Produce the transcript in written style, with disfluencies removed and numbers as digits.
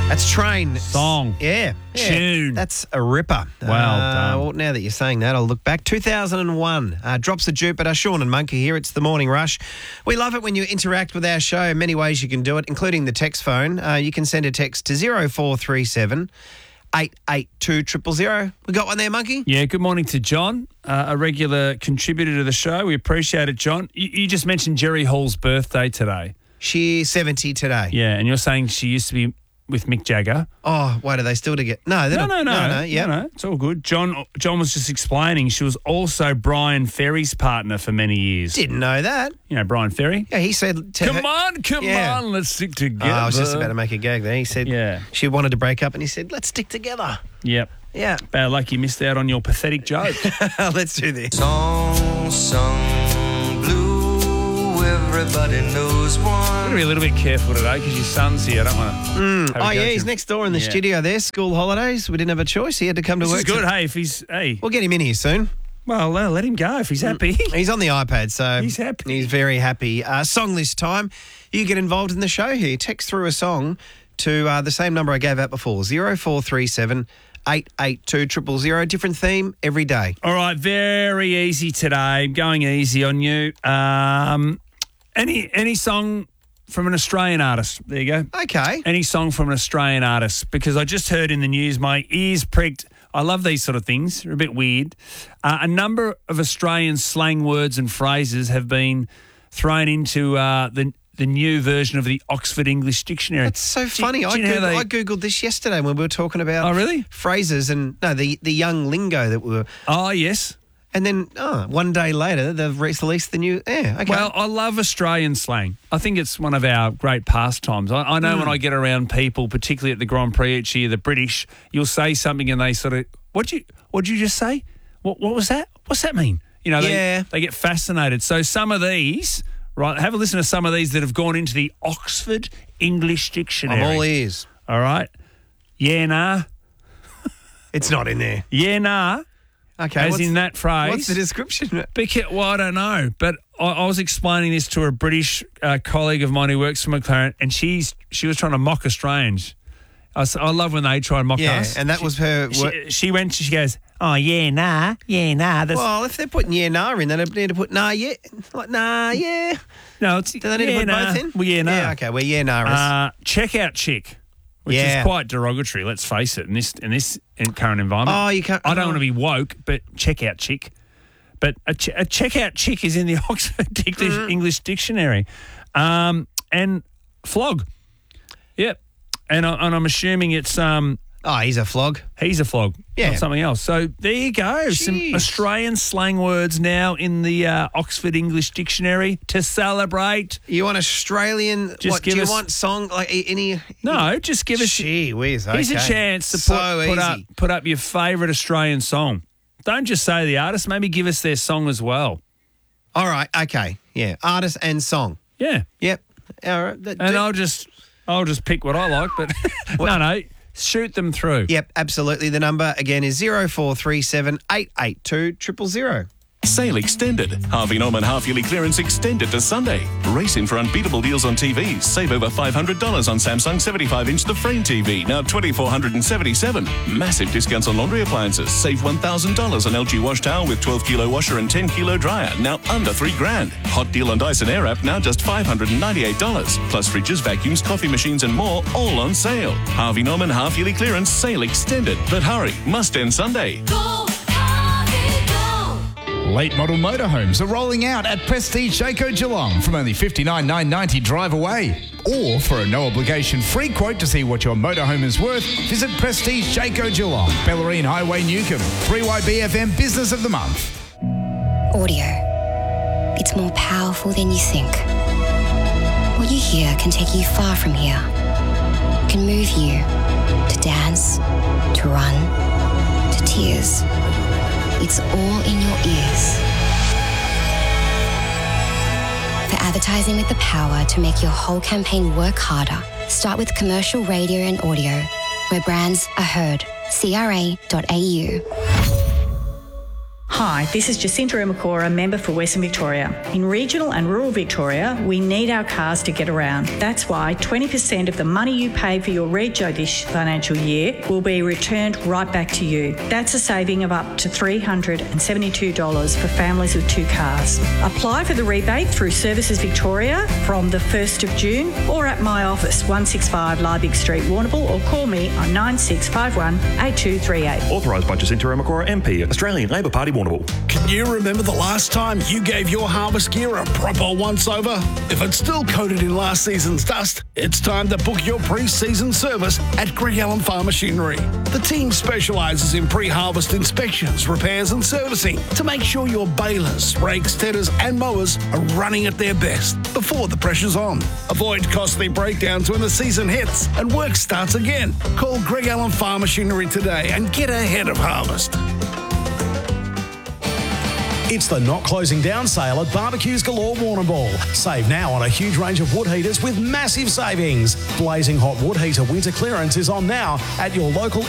That's Train. Song. Yeah. Tune. That's a ripper. Well done. Well, now that you're saying that, I'll look back. 2001. Drops of Jupiter. Sean and Monkey here. It's the Morning Rush. We love it when you interact with our show. Many ways you can do it, including the text phone. You can send a text to 0437 882 000. We got one there, Monkey? Yeah, good morning to John, a regular contributor to the show. We appreciate it, John. You just mentioned Jerry Hall's birthday today. She's 70 today. Yeah, and you're saying she used to be with Mick Jagger. Oh, wait, are they still together? No, they're not. No, yeah. No, it's all good. John was just explaining she was also Brian Ferry's partner for many years. Didn't know that. You know Brian Ferry? Yeah, he said... Come on, let's stick together. I was just about to make a gag there. He said she wanted to break up and he said, let's stick together. Yep. Yeah. Bad luck you missed out on your pathetic joke. Let's do this. Song sung blue, everybody knows one. Got to be a little bit careful today because your son's here. I don't want to. Oh, yeah, he's next door in the studio there. School holidays. We didn't have a choice. He had to come to work. It's good. Hey, if he's... Hey. We'll get him in here soon. Well, let him go if he's happy. He's on the iPad, so... He's happy. He's very happy. Song list time. You get involved in the show here. Text through a song to the same number I gave out before, 0437 882 000. Different theme every day. All right, very easy today. Going easy on you. Any song from an Australian artist. There you go. Okay. Any song from an Australian artist, because I just heard in the news, my ears pricked. I love these sort of things. They're a bit weird. A number of Australian slang words and phrases have been thrown into the new version of the Oxford English Dictionary. That's so funny. Do you know I Googled this yesterday when we were talking about phrases and the young lingo that we were... Oh, yes. And then, one day later, they've released the new... Yeah, okay. Well, I love Australian slang. I think it's one of our great pastimes. I know when I get around people, particularly at the Grand Prix each year, the British, you'll say something and they sort of, what'd you just say? What was that? What's that mean? You know, they get fascinated. So some of these, right, have a listen to some of these that have gone into the Oxford English Dictionary. I'm all ears. All right. Yeah, nah. It's not in there. Yeah, nah. Okay. As in that phrase. What's the description? Well, I don't know. But I was explaining this to a British colleague of mine who works for McLaren, and she was trying to mock Australians. I love when they try and mock us. Yeah, and that was her... She goes, oh, yeah, nah. Yeah, nah. Well, if they're putting yeah, nah in, they don't need to put nah, yeah. Like, nah, yeah. No, do they need to put both in? Well, yeah, nah. Yeah, okay, well, yeah, nah is. Checkout chick. Which is quite derogatory, let's face it, in this current environment. Oh, you can't... I don't want to be woke, but checkout chick. But a checkout chick is in the Oxford English Dictionary. And flog. Yep. And I'm assuming it's... he's a flog. He's a flog. Yeah. Not something else. So there you go. Jeez. Some Australian slang words now in the Oxford English Dictionary to celebrate. You want Australian... Just do you want song, like any... No, just give us... Gee whiz, okay. Here's a chance to put up your favourite Australian song. Don't just say the artist. Maybe give us their song as well. All right, okay. Yeah, artist and song. Yeah. Yep. All right. And I'll just pick what I like, but no, shoot them through. Yep, absolutely. The number again is 0437 882 000. Sale extended. Harvey Norman half-yearly clearance extended to Sunday. Race in for unbeatable deals on TVs. Save over $500 on Samsung 75-inch The Frame TV, now $2,477. Massive discounts on laundry appliances. Save $1,000 on LG wash towel with 12-kilo washer and 10-kilo dryer, now under $3,000. Hot deal on Dyson Airwrap, now just $598. Plus fridges, vacuums, coffee machines and more, all on sale. Harvey Norman half-yearly clearance sale extended. But hurry, must end Sunday. Late model motorhomes are rolling out at Prestige Jayco Geelong from only $59,990 drive away. Or for a no-obligation free quote to see what your motorhome is worth, visit Prestige Jayco Geelong, Bellarine Highway, Newcomb. 3YBFM Business of the Month. Audio. It's more powerful than you think. What you hear can take you far from here. It can move you to dance, to run, to tears. It's all in your ears. For advertising with the power to make your whole campaign work harder, start with commercial radio and audio, where brands are heard. CRA.au. Hi, this is Jacinta Umakora, member for Western Victoria. In regional and rural Victoria, we need our cars to get around. That's why 20% of the money you pay for your rego this financial year will be returned right back to you. That's a saving of up to $372 for families with 2 cars. Apply for the rebate through Services Victoria from the 1st of June or at my office, 165 Liebig Street, Warrnambool, or call me on 9651 8238. Authorised by Jacinta Umakora MP, Australian Labor Party, Warrnambool. Can you remember the last time you gave your harvest gear a proper once-over? If it's still coated in last season's dust, it's time to book your pre-season service at Greg Allen Farm Machinery. The team specialises in pre-harvest inspections, repairs and servicing to make sure your balers, rakes, tedders and mowers are running at their best before the pressure's on. Avoid costly breakdowns when the season hits and work starts again. Call Greg Allen Farm Machinery today and get ahead of harvest. It's the Not Closing Down sale at Barbecues Galore Warrnambool. Save now on a huge range of wood heaters with massive savings. Blazing hot wood heater winter clearance is on now at your local